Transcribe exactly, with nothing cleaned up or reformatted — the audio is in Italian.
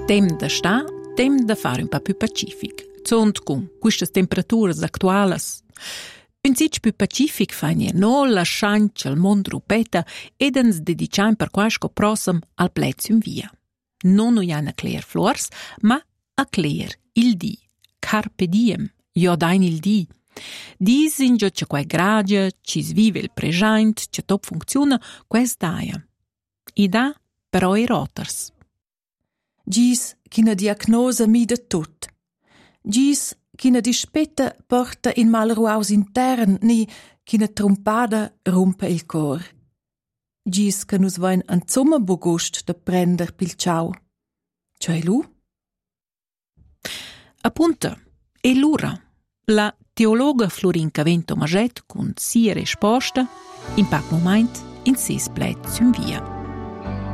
Tem da sta, tem da fare un po' più pacific. Zont con queste temperature attuali. Pensitg più pacific fagnir no lascianci al mondo rupeta ed ens dediciam per quasco prossum al plez un via. Non noi a clear flors, ma a clear il di. Carpe diem, io dain il di. Disingio che quai gradia, ci svive il present, che top funziona, quest daia. I da però i roters. Gis ch'ina diagnosa mi de tut. Gis ch'ina dispetta porta in mal ruaus intern, ni ch'ina trompada rompe il cor. Gis che nus vain anzumma bogust da prender pil ciao. Cioè lu? Appunto, e l'ura. La teologa Florinca Vento Maget con sia risposta in pac moment in ses plez un via.